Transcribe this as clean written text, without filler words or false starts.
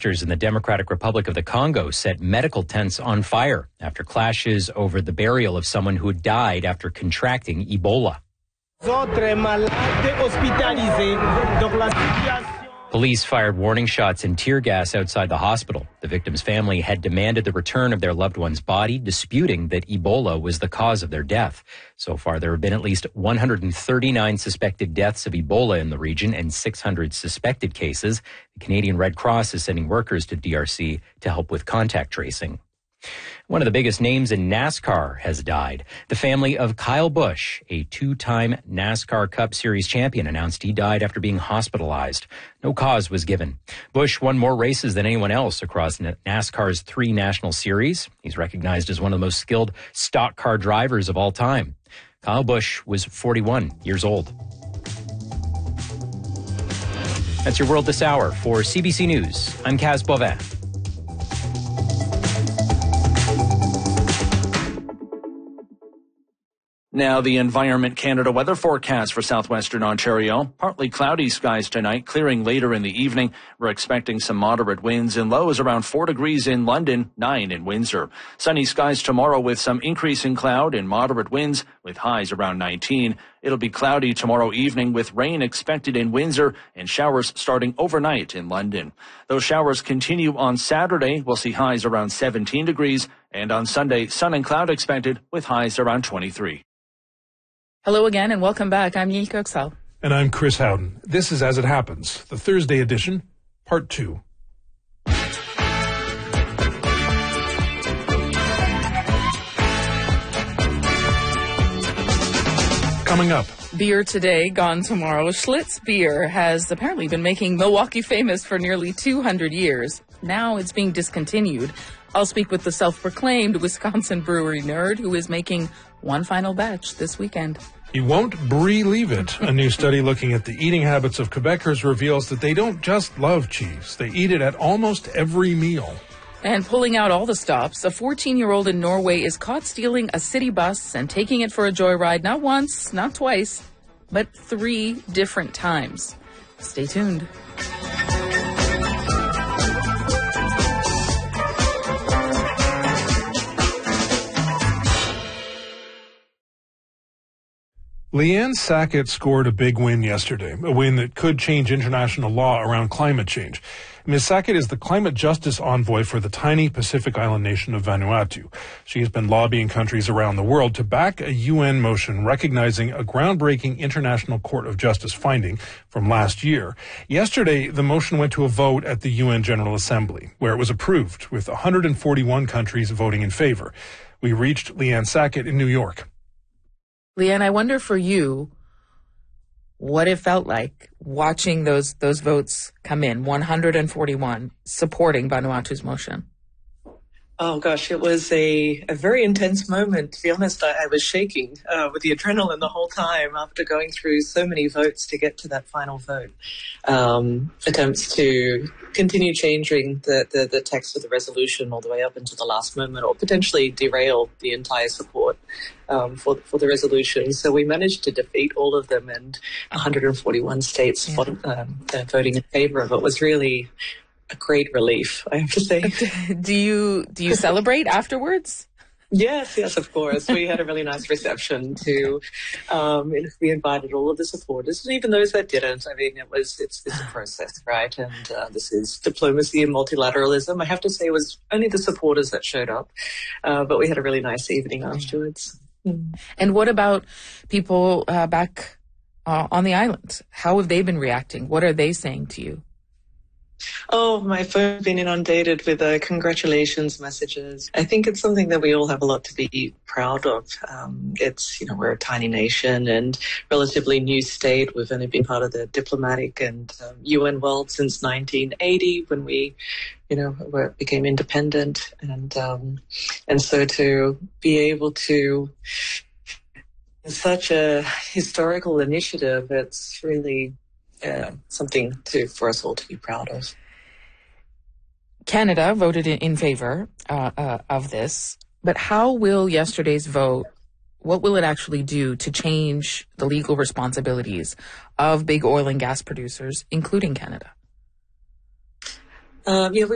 protesters in the Democratic Republic of the Congo set medical tents on fire after clashes over the burial of someone who died after contracting Ebola. Police fired warning shots and tear gas outside the hospital. The victim's family had demanded the return of their loved one's body, disputing that Ebola was the cause of their death. So far, there have been at least 139 suspected deaths of Ebola in the region and 600 suspected cases. The Canadian Red Cross is sending workers to DRC to help with contact tracing. One of the biggest names in NASCAR has died. The family of Kyle Busch, a two-time NASCAR Cup Series champion, announced he died after being hospitalized. No cause was given. Busch won more races than anyone else across NASCAR's 3 national series. He's recognized as one of the most skilled stock car drivers of all time. Kyle Busch was 41 years old. That's your World This Hour. For CBC News, I'm Kaz Bovin. Now the Environment Canada weather forecast for southwestern Ontario. Partly cloudy skies tonight, clearing later in the evening. We're expecting some moderate winds and lows around 4 degrees in London, 9 in Windsor. Sunny skies tomorrow with some increase in cloud and moderate winds with highs around 19. It'll be cloudy tomorrow evening with rain expected in Windsor and showers starting overnight in London. Those showers continue on Saturday. We'll see highs around 17 degrees. And on Sunday, sun and cloud expected with highs around 23. Hello again and welcome back. I'm Yi Koksal. And I'm Chris Howden. This is As It Happens, the Thursday edition, Part 2. Coming up. Beer today, gone tomorrow. Schlitz Beer has apparently been making Milwaukee famous for nearly 200 years. Now it's being discontinued. I'll speak with the self-proclaimed Wisconsin brewery nerd who is making one final batch this weekend. You won't believe it. A new study looking at the eating habits of Quebecers reveals that they don't just love cheese. They eat it at almost every meal. And pulling out all the stops, a 14-year-old in Norway is caught stealing a city bus and taking it for a joyride not once, not twice, but 3 different times. Stay tuned. Leanne Sackett scored a big win yesterday, a win that could change international law around climate change. Ms. Sackett is the climate justice envoy for the tiny Pacific island nation of Vanuatu. She has been lobbying countries around the world to back a UN motion recognizing a groundbreaking International Court of Justice finding from last year. Yesterday, the motion went to a vote at the UN General Assembly, where it was approved, with 141 countries voting in favor. We reached Leanne Sackett in New York. Leanne, I wonder for you what it felt like watching those votes come in, 141 supporting Vanuatu's motion. Oh, gosh, it was a very intense moment. To be honest, I was shaking with the adrenaline the whole time after going through so many votes to get to that final vote. Attempts to continue changing the text of the resolution all the way up until the last moment or potentially derail the entire support for the resolution. So we managed to defeat all of them, and 141 states voting in favor of it was really a great relief, I have to say. Do you celebrate afterwards? Yes, of course. We had a really nice reception too. We invited all of the supporters, and even those that didn't. I mean, it's a process, right? And this is diplomacy and multilateralism. I have to say, it was only the supporters that showed up, but we had a really nice evening afterwards. And what about people back on the island? How have they been reacting? What are they saying to you? Oh, my phone's been inundated with congratulations messages. I think it's something that we all have a lot to be proud of. We're a tiny nation and relatively new state. We've only been part of the diplomatic and UN world since 1980 when we, became independent. And so to be able to, such a historical initiative, it's really something for us all to be proud of. Canada voted in favor of this, but how will yesterday's vote, what will it actually do to change the legal responsibilities of big oil and gas producers, including Canada?